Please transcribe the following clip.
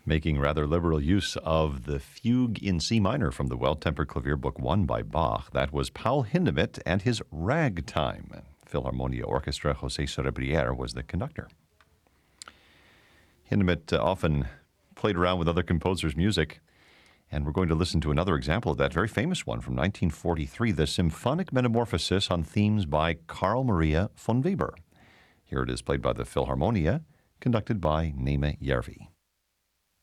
Making rather liberal use of the Fugue in C minor from the Well-Tempered Clavier Book 1 by Bach. That was Paul Hindemith and his Ragtime. Philharmonia Orchestra, José Cerebriere was the conductor. Hindemith often played around with other composers' music, and we're going to listen to another example of that very famous one from 1943, the Symphonic Metamorphosis on themes by Carl Maria von Weber. Here it is played by the Philharmonia, conducted by Néma Järvi.